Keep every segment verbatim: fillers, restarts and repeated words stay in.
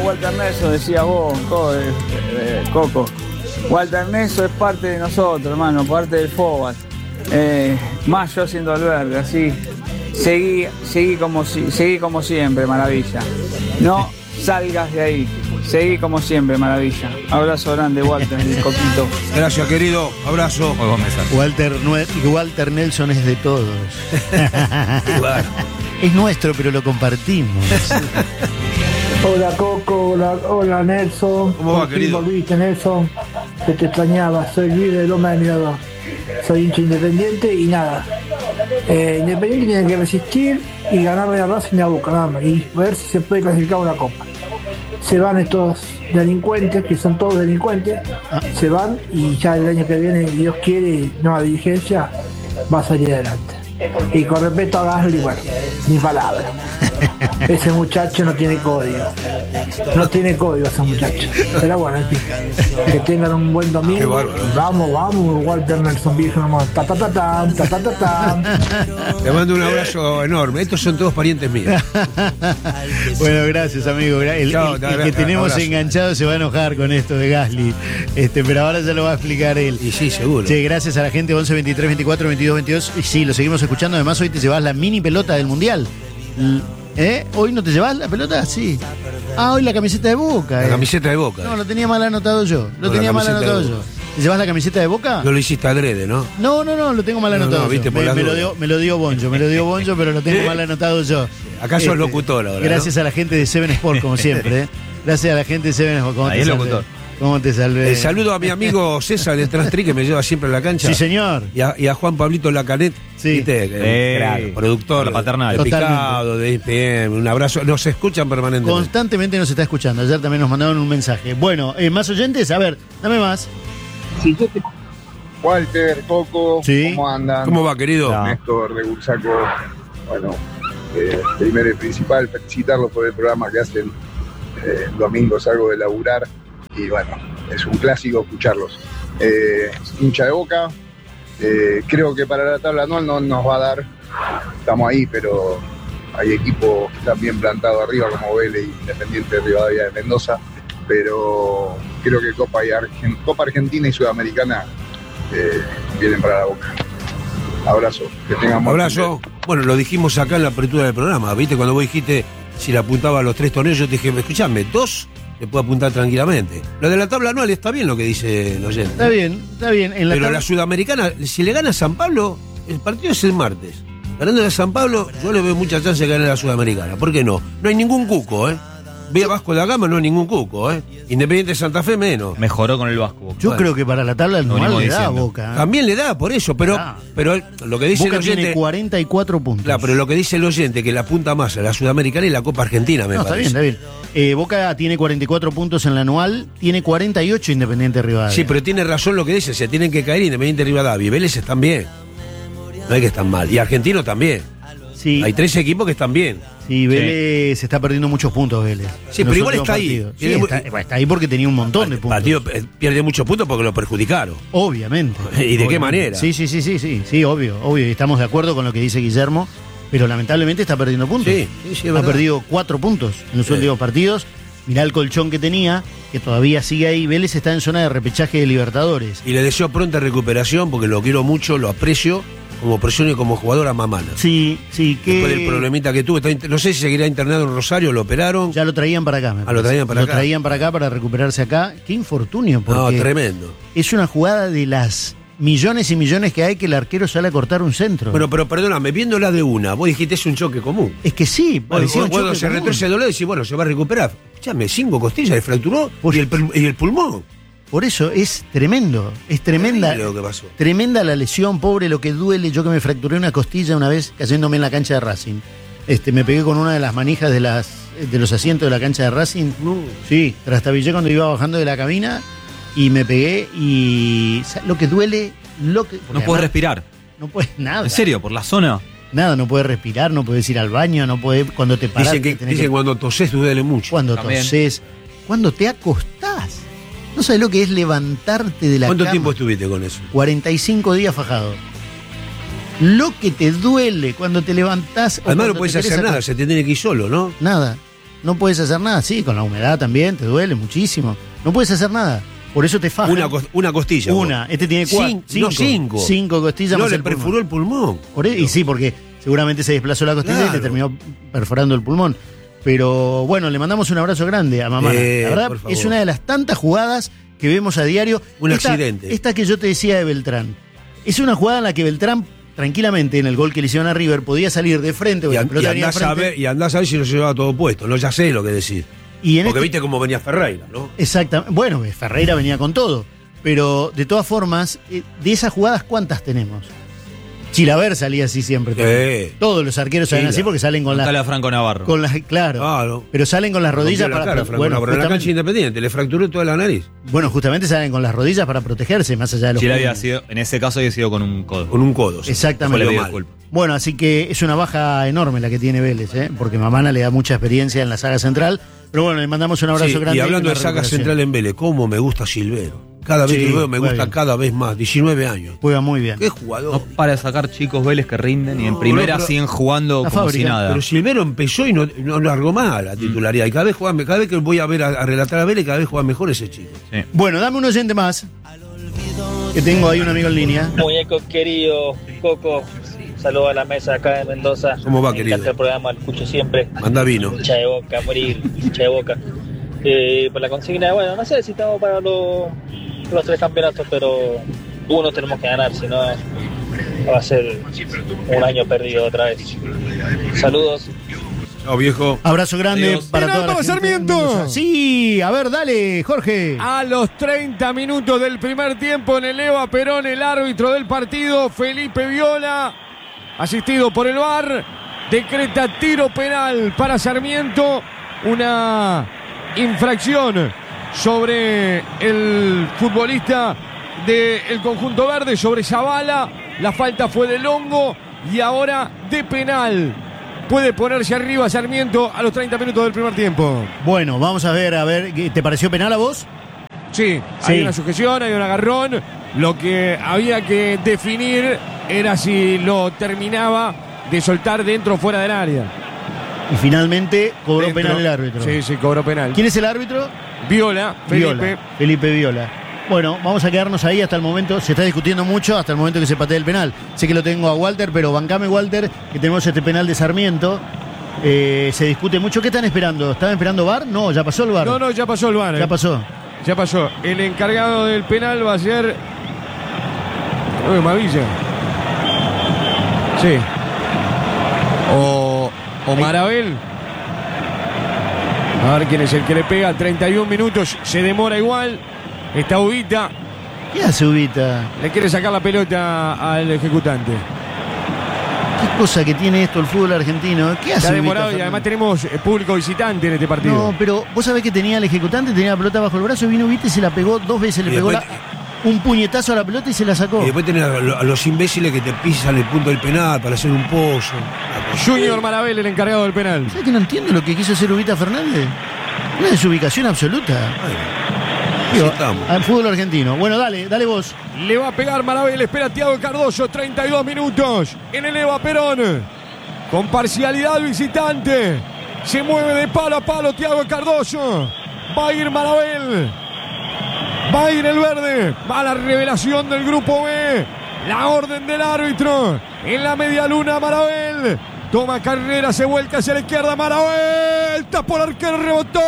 Walter Nelson, decía vos, Co- eh, eh, Coco. Walter Nelson es parte de nosotros, hermano, parte del fútbol. Eh, más yo siendo albergue, así. Seguí, seguí, como, si- seguí como siempre, maravilla. No salgas de ahí. Seguí como siempre, maravilla. Abrazo grande, Walter, y Coquito. Gracias, querido. Abrazo. Muy buen mensaje. Walter, Nue- Walter Nelson es de todos. Bueno. Es nuestro, pero lo compartimos. Hola Coco, hola, hola Nelson. ¿Cómo va, Por fin querido? volviste, Nelson. Se te extrañaba, soy Luis de Loma de Mirador. Soy hincha independiente y nada. Eh, Independiente tiene que resistir y ganarle a Racing y a Boca, nada más, y ver si se puede clasificar a una copa. Se van estos delincuentes, que son todos delincuentes, se van y ya el año que viene, Dios quiere, nueva dirigencia, va a salir adelante. Y con respeto a Gasly, bueno, ni palabra. Ese muchacho no tiene código. No tiene código ese muchacho. Pero bueno, en fin. Que tengan un buen Qué domingo. bárbaro. Vamos, vamos, Walter Nelson viejo nomás. Ta ta ta ta, ta ta ta ta. Te mando un abrazo enorme. Estos son todos parientes míos. Bueno, gracias, amigo. Gra- El, Chao, el- te el que abrazo. tenemos Abrazo. enganchado se va a enojar con esto de Gasly. Este, pero ahora ya lo va a explicar él. Y sí, seguro. Che, gracias a la gente, once, veintitrés, veinticuatro, veintidós, veintidós. Y sí, lo seguimos escuchando. Además, hoy te llevas la mini pelota del Mundial. L- ¿Eh? ¿Hoy no te llevas la pelota? Sí. Ah, hoy la camiseta de Boca. La eh. camiseta de Boca. No, lo tenía mal anotado yo. Lo No, tenía la mal camiseta anotado de yo. Boca. ¿Te llevas la camiseta de Boca? No lo hiciste adrede, ¿no? No, no, no, lo tengo mal No, anotado. no, viste, yo. por me, las me lo dudas. dio, me lo dio Bonjo, me lo dio Bonjo, pero lo tengo mal anotado yo. Acá sos locutor ahora, ¿no? Gracias a la gente de Seven Sport, como siempre. ¿eh? Gracias a la gente de Seven Sport. ¿Cómo Ahí te es salvé? locutor. ¿Cómo te salvé? El saludo a mi amigo César de Transtri, que me lleva siempre a la cancha. Sí, señor. Y a, y a Juan Pablito Lacanet, Sí. ¿viste? Que- Eh, claro, productor la paternal. de Totalmente. Picado, de I P M. Un abrazo. Nos escuchan permanentemente. Constantemente nos está escuchando. Ayer también nos mandaron un mensaje. Bueno, eh, más oyentes, a ver, dame más. Walter, Coco, Sí. ¿cómo andan? ¿Cómo va, querido? No. Néstor de Bursaco. Bueno, eh, primero y principal, felicitarlos por el programa que hacen. Eh, el domingo salgo de laburar y bueno, es un clásico escucharlos. Eh, hincha de Boca, eh, creo que para la tabla anual no nos va a dar, estamos ahí, pero hay equipos que están bien plantados arriba como Vélez y Independiente de Rivadavia de Mendoza, pero creo que Copa, y Argen- Copa Argentina y Sudamericana eh, vienen para la Boca. Abrazo, que tengan buen Abrazo. Bueno, lo dijimos acá en la apertura del programa, ¿viste? Cuando vos dijiste si le apuntaba a los tres torneos, yo te dije, escuchame, dos le puedo apuntar tranquilamente. Lo de la tabla anual está bien lo que dice el oyente. Está bien, está bien. En la Pero tabla- la Sudamericana, si le gana a San Pablo, el partido es el martes. Ganando a San Pablo, yo le veo mucha chance de ganar a la Sudamericana. ¿Por qué no? No hay ningún cuco, ¿eh? Ve a Vasco da Gama, no hay ningún cuco, ¿eh? Independiente de Santa Fe, menos. Mejoró con el Vasco. Yo bueno. creo que para la tabla Lo anual venimos le da a diciendo. Boca. ¿eh? También le da por eso, pero, Ah. pero él- lo que dice Boca el tiene oyente. cuarenta y cuatro puntos. Claro, pero lo que dice el oyente, que la apunta más a la Sudamericana y la Copa Argentina, me No, está bien, parece. está bien. Eh, Boca tiene cuarenta y cuatro puntos en la anual, tiene cuarenta y ocho Independiente Rivadavia. Sí, pero tiene razón lo que dice, se tienen que caer Independiente de Rivadavia y Vélez están bien. No hay que estar mal. Y Argentino también. Sí, Hay tres equipos que están bien. sí, Vélez se está perdiendo muchos puntos, Vélez. Sí, en pero los igual últimos está ahí. partidos. Sí, Tiene mu- está, bueno, está ahí porque tenía un montón de El puntos. partido eh, pierde muchos puntos porque lo perjudicaron. Obviamente. ¿Y de qué Obviamente. manera? Sí, sí, sí, sí, sí, sí, obvio, obvio. Y estamos de acuerdo con lo que dice Guillermo, pero lamentablemente está perdiendo puntos. Sí, sí, sí, es ha verdad. perdido cuatro puntos en los Sí. últimos partidos. Mirá el colchón que tenía, que todavía sigue ahí. Vélez está en zona de repechaje de Libertadores. Y le deseo pronta recuperación porque lo quiero mucho, lo aprecio como persona y como jugador a Mamana. Sí, sí, que Después del problemita que tuvo, está inter- no sé si seguirá internado en Rosario, lo operaron. ya lo traían para acá. me Ah, lo parece. traían para Lo acá. traían para acá para recuperarse acá. Qué infortunio, porque No, tremendo. es una jugada de las millones y millones que hay que el arquero sale a cortar un centro. Bueno, pero perdóname, viéndola de una, vos dijiste es un choque común. es que sí, Bueno, parecía un cuando choque se común. retrocede el dolor, decís, bueno, se va a recuperar. Escuchame, cinco costillas le fracturó y el, pul- y el pulmón. Por eso es tremendo, es tremenda. Terrible lo que pasó. Tremenda la lesión, pobre, lo que duele. Yo que me fracturé una costilla una vez cayéndome en la cancha de Racing. Este, me pegué con una de las manijas de las de los asientos de la cancha de Racing. Sí, trastabillé cuando iba bajando de la cabina y me pegué y ¿sabes lo que duele? Lo que No porque puedes además respirar. No puedes nada. En serio, por la zona. Nada, no puedes respirar, no puedes ir al baño, no puedes cuando te paras. Dicen que, tenés dicen que cuando toses duele mucho. cuando También. toses, cuando te acostás. No sabes lo que es levantarte de la ¿Cuánto cama. tiempo estuviste con eso? cuarenta y cinco días fajado. Lo que te duele cuando te levantás. o Además no cuando puedes te querés hacer nada, acostar. se te tiene que ir solo, ¿no? Nada. No puedes hacer nada. Sí, con la humedad también, te duele muchísimo. No puedes hacer nada. Por eso te fajan. Una, cos- una costilla. Una. vos. Este tiene cuatro. Cin- cinco. No, cinco. Cinco costillas No, más le el pulmón. perforó el pulmón. Por e- y sí, porque seguramente se desplazó la costilla Claro. y le terminó perforando el pulmón. Pero bueno, le mandamos un abrazo grande a mamá. Eh, la verdad, por favor. es una de las tantas jugadas que vemos a diario. Un esta, accidente. Esta que yo te decía de Beltrán. Es una jugada en la que Beltrán, tranquilamente, en el gol que le hicieron a River, podía salir de frente. Y, porque la an- pelota y venía andás de a frente. ver, y andás a ver si lo llevaba todo puesto. No, ya sé lo que decís. Y en Porque este- viste cómo venía Ferreira, ¿no? Exactamente. Bueno, Ferreira venía con todo. Pero de todas formas, eh, de esas jugadas, ¿cuántas tenemos? Chilaver salía así siempre. Sí. Todos los arqueros salen Chila. así porque salen con Contale las. a Franco Navarro. Con las claro. Claro. Pero salen con las rodillas Rompió la para. cara, pro- Franco bueno, Navarro, en la justamente, cancha Independiente, le fracturó toda la nariz. bueno, justamente salen con las rodillas para protegerse, más allá de los. Chile había puños. sido, en ese caso había sido con un codo. Con un codo. sí. Exactamente. Después le pidió mal. disculpas. Bueno, así que es una baja enorme la que tiene Vélez, ¿eh? Porque Mamana le da mucha experiencia en la saga central. Pero bueno, le mandamos un abrazo Sí, grande. y hablando una de saga recuperación. central en Vélez, ¿cómo me gusta Silvero? Cada vez Sí, que lo veo me juega gusta bien. cada vez más. diecinueve años. Juega muy bien. Qué jugador. No para de sacar chicos Vélez que rinden y en No, primera no, pero- siguen jugando La como fábrica, si nada. Pero Silvero empezó y no, no largó más la titularidad. Y cada vez juega, cada vez que voy a ver a, a relatar a Vélez, cada vez juega mejor ese chico. Sí. Bueno, dame un oyente más. Que tengo ahí un amigo en línea. Muñeco querido, Coco, saludo a la mesa acá de Mendoza. ¿Cómo va, Me querido? encanta el programa, lo escucho siempre. Manda vino. Hincha de Boca, morir, hincha de Boca. Eh, por la consigna, bueno, no sé si estamos para los, los tres campeonatos, pero uno tenemos que ganar, si no va a ser un año perdido otra vez. Saludos. Chao, viejo. Abrazo grande Adiós. para Penal toda la para gente de Sarmiento. Mendoza. Sí, a ver, dale, Jorge. A los treinta minutos del primer tiempo en el Eva Perón, el árbitro del partido, Felipe Viola, asistido por el V A R, decreta tiro penal para Sarmiento, una infracción sobre el futbolista del conjunto verde, sobre Zavala. La falta fue de Longo y ahora de penal. Puede ponerse arriba Sarmiento a los treinta minutos del primer tiempo. Bueno, vamos a ver, a ver, ¿te pareció penal a vos? Sí, Sí. hay una sujeción, hay un agarrón. Lo que había que definir era si lo terminaba de soltar dentro o fuera del área. Y finalmente cobró Dentro. penal el árbitro. Sí, sí, cobró penal. ¿Quién es el árbitro? Viola, Felipe. Viola. Felipe Viola. Bueno, vamos a quedarnos ahí hasta el momento. Se está discutiendo mucho hasta el momento que se patee el penal. Sé que lo tengo a Walter, pero bancame, Walter, que tenemos este penal de Sarmiento. Eh, se discute mucho. ¿Qué están esperando? ¿Estaban esperando V A R? No, ya pasó el V A R. No, no, ya pasó el V A R. Ya eh. pasó. Ya pasó. El encargado del penal va a ser. Uy, Mavilla. Sí. O, o Marabel. A ver quién es el que le pega. treinta y un minutos. Se demora igual. Está Ubita. ¿Qué hace Ubita? Le quiere sacar la pelota al ejecutante. ¿Qué cosa que tiene esto el fútbol argentino? ¿Qué hace Se ha Ubita, demorado y Fernando? además tenemos eh, público visitante en este partido. No, pero vos sabés que tenía el ejecutante, tenía la pelota bajo el brazo, vino Ubita y se la pegó dos veces, le Y pegó después- la- un puñetazo a la pelota y se la sacó. Y después tenés a, lo- a los imbéciles que te pisan el punto del penal para hacer un pozo. Junior Marabel, el encargado del penal. ¿Sabés que no entiendo lo que quiso hacer Ubita Fernández? Una desubicación absoluta. Así Digo, estamos. al fútbol argentino. Bueno, dale, dale vos. Le va a pegar Marabel, espera Thiago Cardoso, treinta y dos minutos en el Eva Perón. Con parcialidad visitante. Se mueve de palo a palo Thiago Cardoso. Va a ir Marabel. Va a ir el verde. Va la revelación del grupo B. La orden del árbitro. En la media luna Marabel. Toma carrera, se vuelca hacia la izquierda Marabel. Tapó el arquero, rebotó.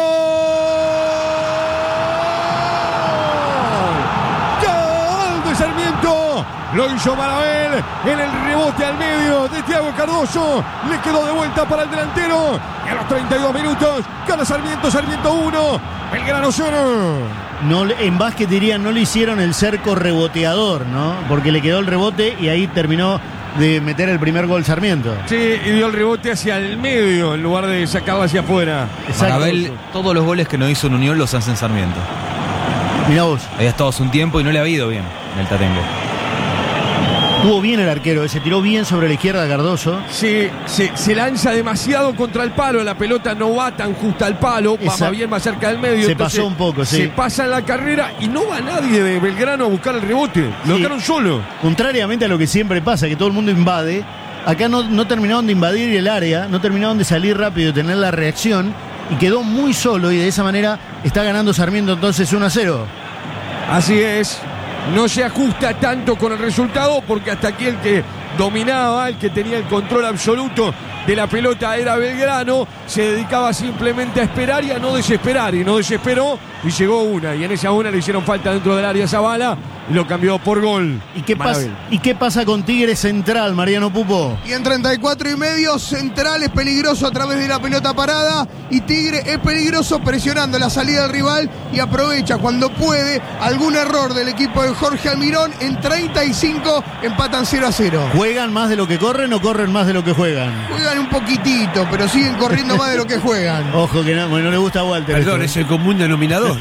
¡Gol de Sarmiento! Lo hizo Marabel en el rebote al medio de Thiago Cardoso. Le quedó de vuelta para el delantero. Y a los treinta y dos minutos gana Sarmiento, Sarmiento uno, Belgrano cero. No, le- en básquet dirían, no le hicieron el cerco reboteador, ¿no? Porque le quedó el rebote y ahí terminó de meter el primer gol Sarmiento. Sí, y dio el rebote hacia el medio en lugar de sacarlo hacia afuera. Exacto. Marabel, todos los goles que no hizo en Unión los hace en Sarmiento. Mirá vos, Había estado hace un tiempo y no le ha ido bien en el Tatengue. estuvo bien el arquero, se tiró bien sobre la izquierda Cardoso. Sí, se, se lanza demasiado contra el palo, la pelota no va tan justa al palo, va Esa- más bien más cerca del medio. se entonces pasó un poco, sí. Se pasa en la carrera y no va nadie de Belgrano a buscar el rebote. Lo Sí. dejaron solo. Contrariamente a lo que siempre pasa, que todo el mundo invade, acá no, no terminaron de invadir el área, no terminaron de salir rápido y tener la reacción. y quedó muy solo y de esa manera está ganando Sarmiento entonces uno a cero. Así es, no se ajusta tanto con el resultado porque hasta aquí el que dominaba, el que tenía el control absoluto de la pelota era Belgrano, se dedicaba simplemente a esperar y a no desesperar, y no desesperó y llegó una, y en esa una le hicieron falta dentro del área Zavala y lo cambió por gol. ¿Y qué, pasa, ¿Y qué pasa con Tigre Central, Mariano Pupo? Y en treinta y cuatro y medio, Central es peligroso a través de la pelota parada y Tigre es peligroso presionando la salida del rival y aprovecha cuando puede algún error del equipo de Jorge Almirón. En treinta y cinco empatan cero a cero. ¿Juegan más de lo que corren o corren más de lo que juegan? Juegan un poquitito, pero siguen corriendo más de lo que juegan. Ojo que no, bueno, no le gusta a Walter. Perdón, esto. es el común denominador.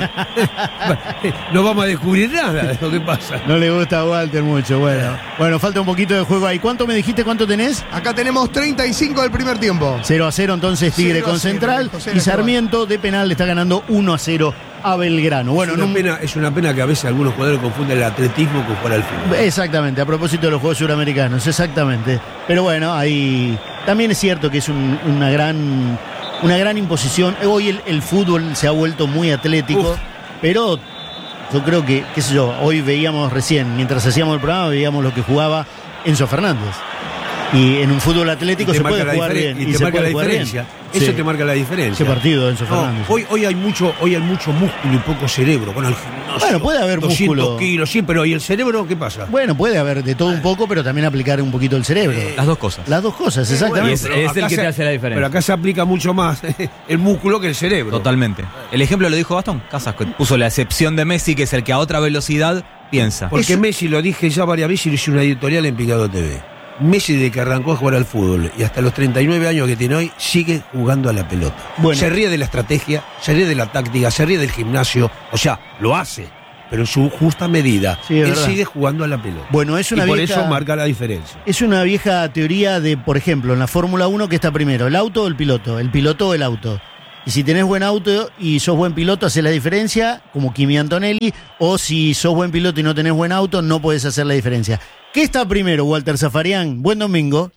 No vamos a descubrir nada de lo que pasa. No le gusta a Walter mucho, bueno. Bueno, falta un poquito de juego ahí. ¿Cuánto me dijiste? ¿Cuánto tenés? Acá tenemos treinta y cinco del primer tiempo. cero a cero entonces Tigre con Central. Y Sarmiento de penal le está ganando uno a cero a Belgrano. Bueno, es, una no... pena, es una pena que a veces algunos jugadores confunden el atletismo con jugar al fútbol. Exactamente, a propósito de los Juegos Suramericanos, exactamente. Pero bueno, ahí también es cierto que es un, una gran una gran imposición. Hoy el, el fútbol se ha vuelto muy atlético, Uf. pero yo creo que, qué sé yo, hoy veíamos recién, mientras hacíamos el programa, veíamos lo que jugaba Enzo Fernández. Y en un fútbol atlético se puede jugar bien. Y te y se marca puede la diferencia. Eso sí. te marca la diferencia. Ese partido de Enzo Fernández. No, hoy, hoy, hay mucho, hoy hay mucho músculo y poco cerebro. Bueno, el gimnasio, bueno, puede haber doscientos músculo. kilos, sí, pero ¿y el cerebro qué pasa? Bueno, puede haber de todo un poco, pero también aplicar un poquito el cerebro. Eh, las dos cosas. Las dos cosas, exactamente. Y es, es el que se, te hace la diferencia. Pero acá se aplica mucho más el músculo que el cerebro. Totalmente. El ejemplo lo dijo Gastón Casas, que puso la excepción de Messi, que es el que a otra velocidad piensa. Porque Eso... Messi, lo dije ya varias veces y lo hice una editorial en Picado T V. Messi, de que arrancó a jugar al fútbol y hasta los treinta y nueve años que tiene hoy, sigue jugando a la pelota. Bueno. Se ríe de la estrategia, se ríe de la táctica, se ríe del gimnasio. O sea, lo hace, pero en su justa medida. Sí, él verdad. sigue jugando a la pelota. Bueno, es una y por vieja, eso marca la diferencia. Es una vieja teoría de, por ejemplo, en la Fórmula uno, que está primero, el auto o el piloto, el piloto o el auto. Y si tenés buen auto y sos buen piloto, haces la diferencia, como Kimi Antonelli, o si sos buen piloto y no tenés buen auto, no podés hacer la diferencia. ¿Qué está primero, Walter Zafarian? Buen domingo.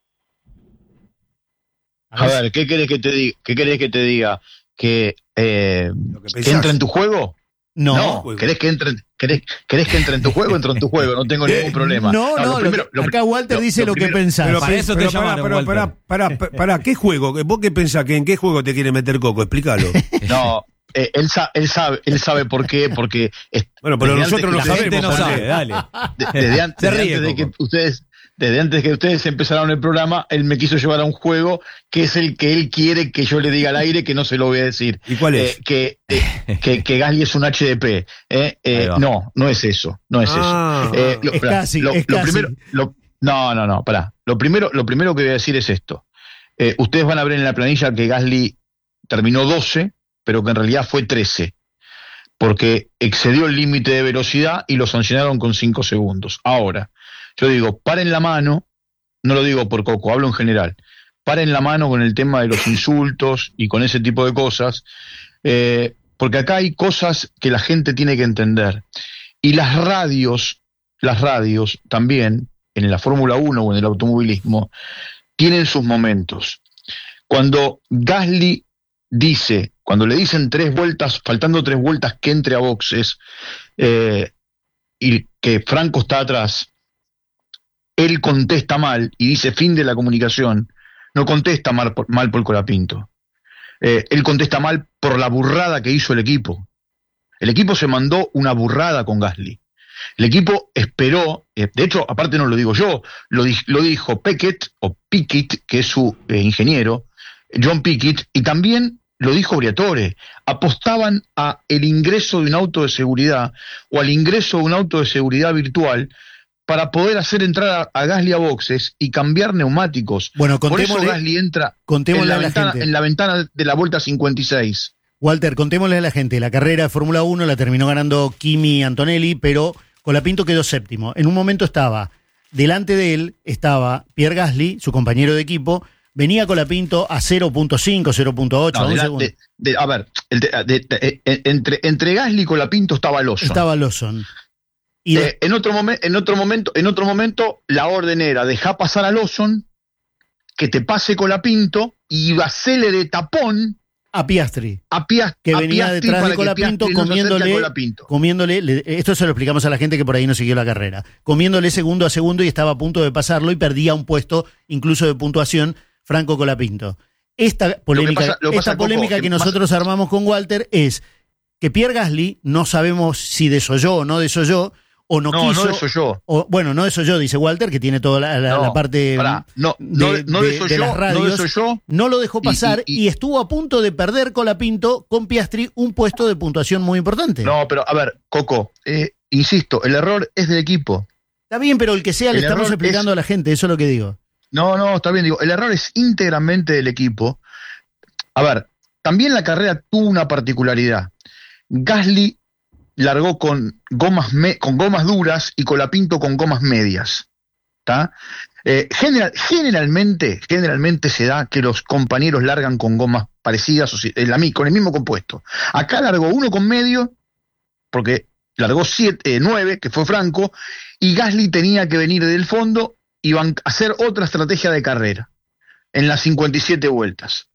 A ver, ¿qué querés que te diga? ¿Qué querés que te diga? ¿Que, eh, que, que entre en tu juego? No. no ¿Querés que entre, querés, ¿Querés que entre en tu juego? Entro en tu juego, no tengo ningún problema. No, no, no primero, lo, acá Walter lo, dice lo, lo que pensás. Pero para eso te llamaron, Walter. Para, para, para, para, ¿qué juego? ¿Vos qué pensás? ¿Que ¿En qué juego te quiere meter Coco? Explícalo. No. Eh, él, sa él sabe él sabe por qué, porque bueno, pero nosotros no sabemos, no sabe, dale. De, desde antes, Se ríe, desde antes de que ustedes desde antes de que ustedes empezaron el programa, él me quiso llevar a un juego que es el que él quiere que yo le diga al aire, que no se lo voy a decir. ¿Y cuál es? Eh, que, eh, que que Gasly es un H D P. Eh, eh, no, no es eso, no es ah, eso. Eh, lo, es pará, casi, lo, es lo casi. primero, lo, no, no, no, pará. Lo primero, lo primero que voy a decir es esto. Eh, ustedes van a ver en la planilla que Gasly terminó doce, pero que en realidad fue trece. Porque excedió el límite de velocidad y lo sancionaron con cinco segundos. Ahora, yo digo, paren la mano, no lo digo por Coco, hablo en general, paren la mano con el tema de los insultos y con ese tipo de cosas, eh, porque acá hay cosas que la gente tiene que entender. Y las radios, las radios también, en la Fórmula uno o en el automovilismo, tienen sus momentos. Cuando Gasly dice, cuando le dicen tres vueltas, faltando tres vueltas que entre a boxes, eh, y que Franco está atrás, él contesta mal y dice fin de la comunicación, no contesta mal por, mal por Colapinto. Eh, él contesta mal por la burrada que hizo el equipo. El equipo se mandó una burrada con Gasly. El equipo esperó, eh, de hecho, aparte no lo digo yo, lo, di lo dijo Pickett, o Pickett, que es su eh, ingeniero, John Pickett, y también lo dijo Briatore. Apostaban a el ingreso de un auto de seguridad o al ingreso de un auto de seguridad virtual para poder hacer entrar a, a Gasly a boxes y cambiar neumáticos. Bueno, por eso Gasly entra en la, ventana, en la ventana de la vuelta cincuenta y seis. Walter, contémosle a la gente, la carrera de Fórmula uno la terminó ganando Kimi Antonelli, pero Colapinto quedó séptimo. En un momento estaba, delante de él estaba Pierre Gasly, su compañero de equipo. Venía Colapinto a cero punto cinco, cero punto ocho. No, de la, de, de, a ver, el de, de, de, de, entre, entre Gasly y Colapinto estaba Lawson. Estaba Lawson. Y de... eh, en, otro en, otro momento, en otro momento, la orden era dejar pasar a Lawson, que te pase Colapinto y hacele de tapón A Piastri. A, Piastri, que a venía Piastri detrás para de Colapinto no comiéndole, Colapinto. comiéndole le, esto se lo explicamos a la gente que por ahí no siguió la carrera, comiéndole segundo a segundo y estaba a punto de pasarlo y perdía un puesto incluso de puntuación Franco Colapinto. Esta polémica, pasa, esta pasa, polémica Coco, que más... nosotros armamos con Walter es que Pierre Gasly, no sabemos si desoyó o no desoyó, o no, no quiso. No desoyó. O, bueno, no desoyó, dice Walter, que tiene toda la, la, no, la parte pará, no, no, de, no de, desoyó, de las radios. No, desoyó, no lo dejó pasar y, y, y, y estuvo a punto de perder Colapinto con Piastri un puesto de puntuación muy importante. No, pero a ver, Coco, eh, insisto, el error es del equipo. Está bien, pero el que sea, el le estamos explicando es... a la gente, eso es lo que digo. No, no, está bien, digo, el error es íntegramente del equipo. A ver, también la carrera tuvo una particularidad. Gasly largó con gomas me, con gomas duras y Colapinto con gomas medias. ¿Tá? Eh, general, generalmente, generalmente se da que los compañeros largan con gomas parecidas o si, el, con el mismo compuesto. Acá largó uno con medio, porque largó siete, eh, nueve, que fue Franco, y Gasly tenía que venir del fondo y van a hacer otra estrategia de carrera en las cincuenta y siete vueltas.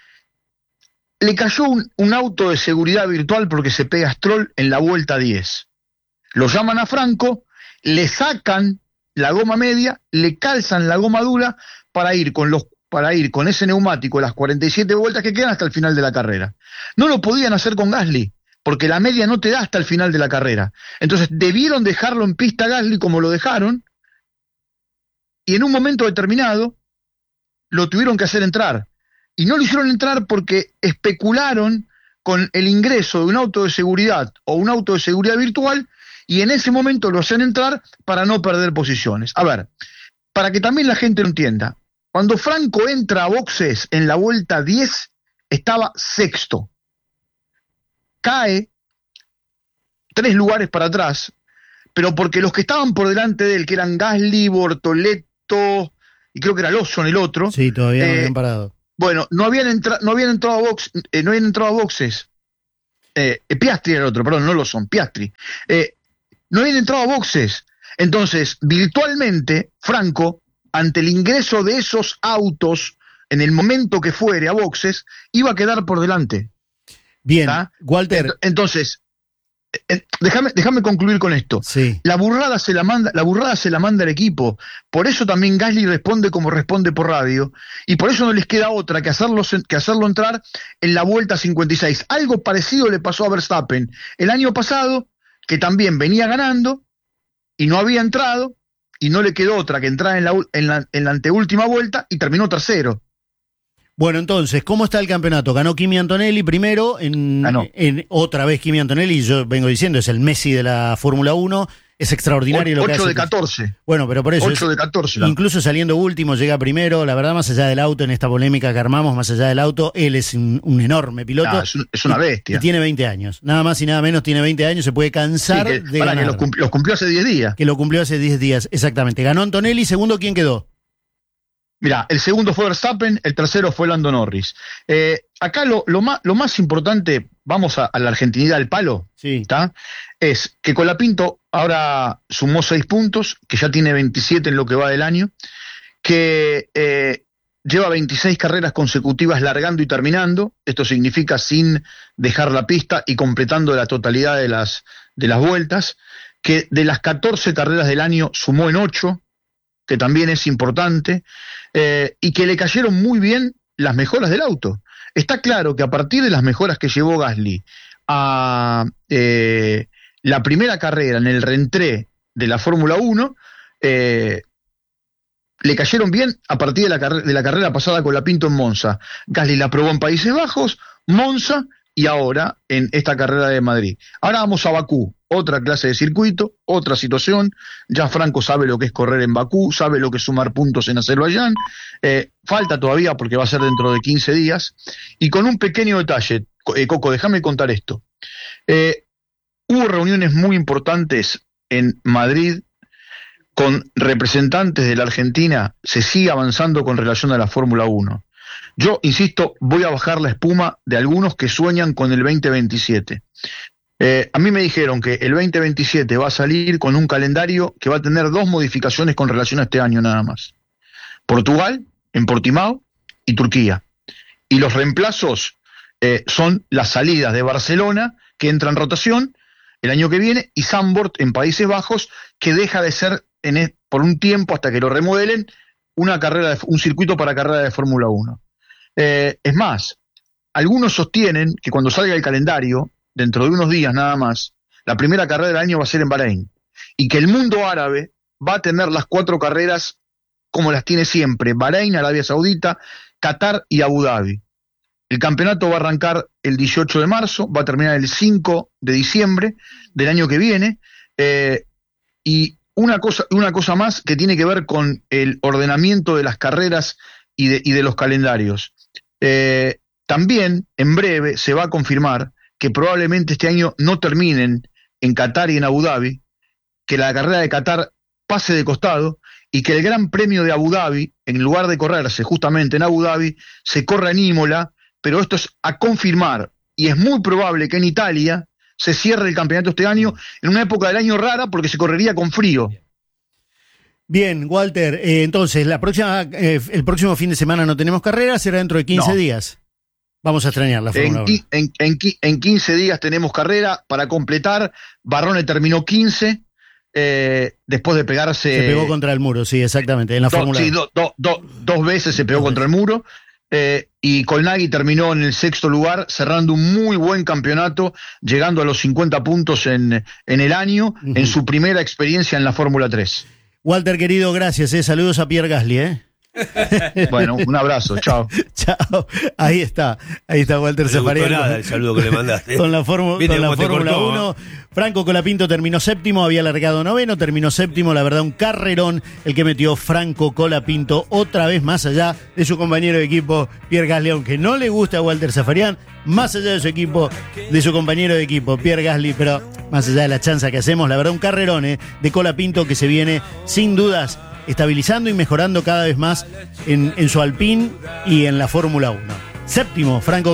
Le cayó un, un auto de seguridad virtual porque se pega Stroll en la vuelta diez. Lo llaman a Franco, le sacan la goma media, le calzan la goma dura para ir con los para ir con ese neumático las cuarenta y siete vueltas que quedan hasta el final de la carrera. No lo podían hacer con Gasly, porque la media no te da hasta el final de la carrera. Entonces debieron dejarlo en pista Gasly como lo dejaron, y en un momento determinado lo tuvieron que hacer entrar. Y no lo hicieron entrar porque especularon con el ingreso de un auto de seguridad o un auto de seguridad virtual, y en ese momento lo hacen entrar para no perder posiciones. A ver, para que también la gente lo entienda, cuando Franco entra a boxes en la vuelta diez, estaba sexto. Cae tres lugares para atrás, pero porque los que estaban por delante de él, que eran Gasly, Bortoleto, y creo que era Lawson el otro. Sí, todavía eh, no habían parado. Bueno, no habían, entra no habían entrado a box eh, no habían entrado a boxes. Eh, Piastri era el otro, perdón, no lo son, Piastri. Eh, no habían entrado a boxes. Entonces, virtualmente, Franco, ante el ingreso de esos autos, en el momento que fuere a boxes, iba a quedar por delante. Bien, ¿tá? Walter. Entonces, eh, déjame, déjame concluir con esto. Sí. La burrada se la manda, la burrada se la manda el equipo. Por eso también Gasly responde como responde por radio. Y por eso no les queda otra que hacerlo, que hacerlo entrar en la vuelta cincuenta y seis. Algo parecido le pasó a Verstappen el año pasado, que también venía ganando y no había entrado, y no le quedó otra que entrar en la, en la, en la anteúltima vuelta y terminó tercero. Bueno, entonces, ¿cómo está el campeonato? Ganó Kimi Antonelli primero, en, Ganó. en otra vez Kimi Antonelli, yo vengo diciendo, es el Messi de la Fórmula uno, es extraordinario o, lo que hace. ocho de catorce. Bueno, pero por eso. ocho de catorce. ¿No? Incluso saliendo último, llega primero, la verdad, más allá del auto, en esta polémica que armamos, más allá del auto, él es un, un enorme piloto. No, es, un, es una bestia. Y, y tiene veinte años, nada más y nada menos tiene veinte años, se puede cansar sí, que, de para ganar. Que los, cumpl los cumplió hace diez días. Que lo cumplió hace diez días, exactamente. Ganó Antonelli, segundo, ¿quién quedó? Mirá, el segundo fue Verstappen, el tercero fue Lando Norris. Eh, acá lo, lo, más, lo más importante, vamos a, a la argentinidad al palo, sí. ¿tá? Es que Colapinto ahora sumó seis puntos, que ya tiene veintisiete en lo que va del año, que eh, lleva veintiséis carreras consecutivas largando y terminando, esto significa sin dejar la pista y completando la totalidad de las, de las vueltas, que de las catorce carreras del año sumó en ocho, que también es importante, eh, y que le cayeron muy bien las mejoras del auto. Está claro que a partir de las mejoras que llevó Gasly a eh, la primera carrera en el reentré de la Fórmula uno, eh, le cayeron bien a partir de la, de la carrera pasada con Colapinto en Monza. Gasly la probó en Países Bajos, Monza y ahora en esta carrera de Madrid. Ahora vamos a Bakú, otra clase de circuito, otra situación. Ya Franco sabe lo que es correr en Bakú, sabe lo que es sumar puntos en Azerbaiyán. Eh, falta todavía porque va a ser dentro de quince días. Y con un pequeño detalle, eh, Coco, déjame contar esto. Eh, hubo reuniones muy importantes en Madrid con representantes de la Argentina. Se sigue avanzando con relación a la Fórmula uno. Yo, insisto, voy a bajar la espuma de algunos que sueñan con el veinte veintisiete. Eh, a mí me dijeron que el veinte veintisiete va a salir con un calendario que va a tener dos modificaciones con relación a este año nada más. Portugal, en Portimao, y Turquía. Y los reemplazos eh, son las salidas de Barcelona, que entra en rotación el año que viene, y Zandvoort en Países Bajos, que deja de ser en el, por un tiempo hasta que lo remodelen, una carrera de, un circuito para carrera de Fórmula uno. Eh, es más, algunos sostienen que cuando salga el calendario, dentro de unos días nada más, la primera carrera del año va a ser en Bahrein, y que el mundo árabe va a tener las cuatro carreras como las tiene siempre: Bahrein, Arabia Saudita, Qatar y Abu Dhabi. El campeonato va a arrancar el dieciocho de marzo, va a terminar el cinco de diciembre del año que viene, eh, y una cosa, una cosa más que tiene que ver con el ordenamiento de las carreras y de, y de los calendarios. Eh, también, en breve, se va a confirmar que probablemente este año no terminen en Qatar y en Abu Dhabi, que la carrera de Qatar pase de costado y que el Gran Premio de Abu Dhabi, en lugar de correrse justamente en Abu Dhabi, se corra en Imola, pero esto es a confirmar, y es muy probable que en Italia se cierre el campeonato este año, en una época del año rara, porque se correría con frío. Bien, Walter, eh, entonces, la próxima, eh, el próximo fin de semana no tenemos carrera, será dentro de quince No. días. Vamos a extrañar la Fórmula En, uno. qui- en, en, qui- en quince días tenemos carrera para completar. Barrone terminó quince, eh, después de pegarse... Se pegó contra el muro, sí, exactamente, en la do- Fórmula sí, uno. do- do- do- dos veces se pegó contra el muro, eh, y Colnaghi terminó en el sexto lugar, cerrando un muy buen campeonato, llegando a los cincuenta puntos en, en el año, Ujú. en su primera experiencia en la Fórmula tres. Walter, querido, gracias. Eh. Saludos a Pierre Gasly. ¿eh? Bueno, un abrazo, chao. Chao. Ahí está. Ahí está Walter No le gustó Zafarian. nada el saludo que le mandaste. Con la, Fórmula- Viste con la cómo te Fórmula cortó, uno. ¿eh? Franco Colapinto terminó séptimo, había largado noveno, terminó séptimo. La verdad, un carrerón el que metió Franco Colapinto, otra vez más allá de su compañero de equipo, Pierre Gasly, aunque no le gusta a Walter Zafarian, más allá de su equipo, de su compañero de equipo, Pierre Gasly, pero más allá de la chanza que hacemos, la verdad, un carrerón eh, de Colapinto que se viene sin dudas estabilizando y mejorando cada vez más en, en su Alpine y en la Fórmula uno. Séptimo, Franco